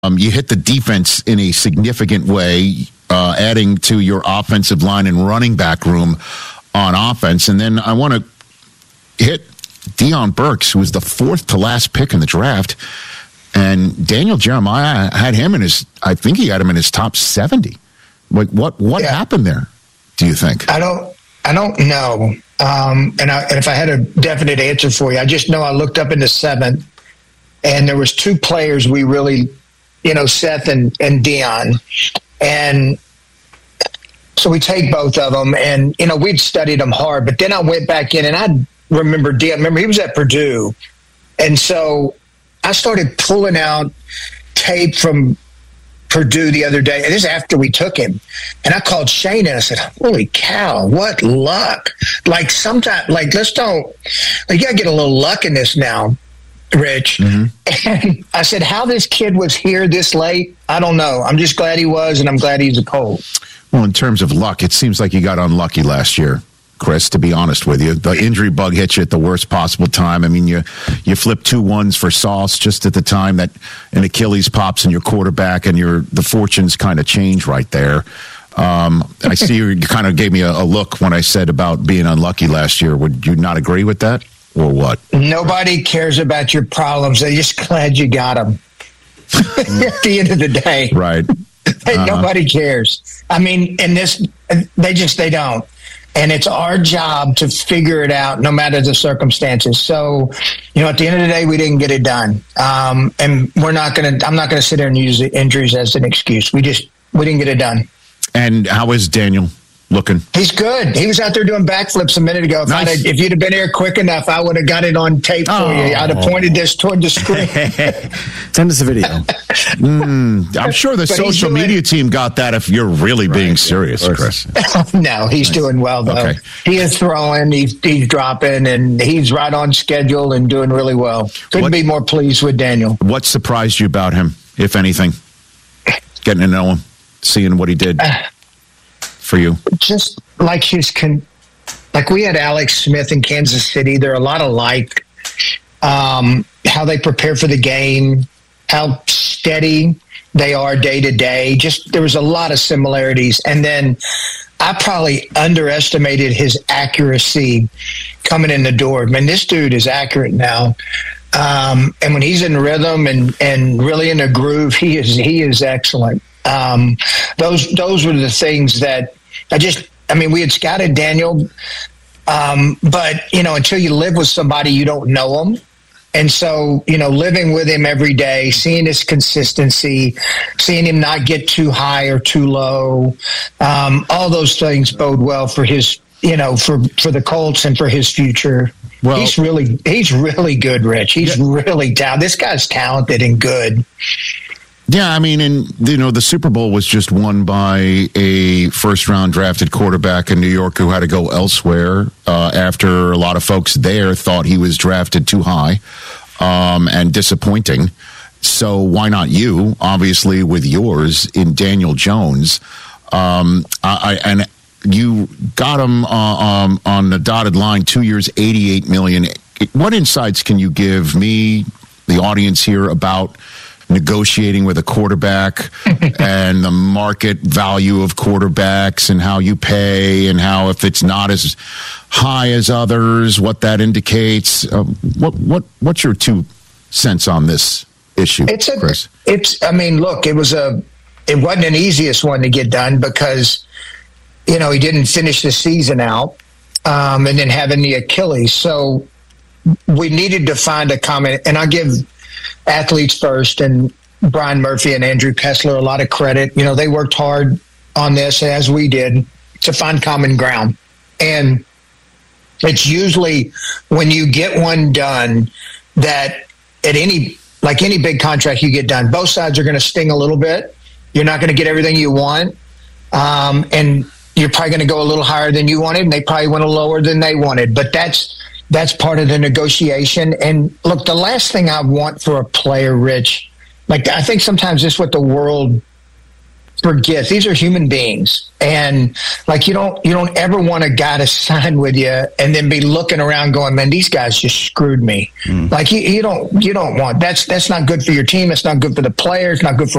You hit the defense in a significant way, adding to your offensive line and running back room on offense. And then I want to hit Deion Burks, who was the fourth to last pick in the draft. And Daniel Jeremiah had him I think he had him in his top 70. Like, what happened there, do you think? I don't know. And if I had a definite answer for you, I just know I looked up in the seventh, and there was two players we really, Seth and Deion. And so we take both of them, and, we'd studied them hard. But then I went back in, and I remember Deion. Remember, he was at Purdue. And so I started pulling out tape from Purdue the other day, and this is after we took him. And I called Shane and I said, "Holy cow, what luck!" Like sometimes, you gotta get a little luck in this now, Rich. Mm-hmm. And I said, "How this kid was here this late, I don't know. I'm just glad he was, and I'm glad he's a Colt." Well, in terms of luck, it seems like you got unlucky last year, Chris, to be honest with you. The injury bug hit you at the worst possible time. I mean, you flipped 2 1s for Sauce just at the time that an Achilles pops in your quarterback, and the fortunes kind of change right there. I see you kind of gave me a look when I said about being unlucky last year. Would you not agree with that, or what? Nobody cares about your problems. They're just glad you got them. At the end of the day. Right. Nobody cares. I mean, in this, they don't. And it's our job to figure it out no matter the circumstances. So, at the end of the day, we didn't get it done. And I'm not going to sit there and use the injuries as an excuse. We didn't get it done. And how is Daniel looking? He's good. He was out there doing backflips a minute ago. Nice. If you'd have been here quick enough, I would have got it on tape for you. I'd have pointed this toward the screen. Send us a video. I'm sure the social media team got that if you're really being serious, Chris. No, he's doing well, though. Okay. He is throwing, he's dropping, and he's right on schedule and doing really well. Couldn't be more pleased with Daniel. What surprised you about him, if anything? Getting to know him, seeing what he did for you? Just like like we had Alex Smith in Kansas City. They're a lot alike. How they prepare for the game, how steady they are day to day. Just there was a lot of similarities. And then I probably underestimated his accuracy coming in the door. Man, this dude is accurate now. And when he's in rhythm and really in a groove, he is excellent. Those were the things that we had scouted Daniel, but until you live with somebody, you don't know them. And so, living with him every day, seeing his consistency, seeing him not get too high or too low, all those things bode well for his, for the Colts and for his future. Well, he's really good, Rich. He's really talented. This guy's talented and good. Yeah, I mean, and the Super Bowl was just won by a first-round drafted quarterback in New York who had to go elsewhere after a lot of folks there thought he was drafted too high and disappointing. So why not you? Obviously, with yours in Daniel Jones, and you got him on the dotted line, 2 years, $88 million. What insights can you give me, the audience here, about negotiating with a quarterback and the market value of quarterbacks and how you pay and how if it's not as high as others, what that indicates? What's your 2 cents on this issue, Chris? Look, it wasn't an easiest one to get done because, he didn't finish the season out and then having the Achilles. So we needed to find a common, and I give athletes first and Brian Murphy and Andrew Kessler a lot of credit. They worked hard on this, as we did, to find common ground. And it's usually when you get one done that at any big contract you get done, both sides are going to sting a little bit. You're not going to get everything you want. And you're probably going to go a little higher than you wanted, and they probably went a lower than they wanted. But that's part of the negotiation. And look, the last thing I want for a player, Rich, I think sometimes this is what the world forget these are human beings, and like you don't ever want a guy to sign with you and then be looking around going, man, these guys just screwed me. Like you don't want that's not good for your team. It's not good for the players. Not good for